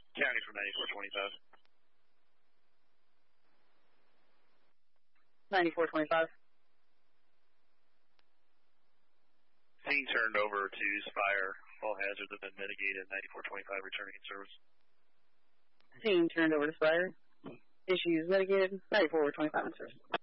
County from 9425. 9425. Scene turned over to Spire. All hazards have been mitigated. 9425 returning in service. Scene turned over to Spire. Issues mitigated. 9425 in service.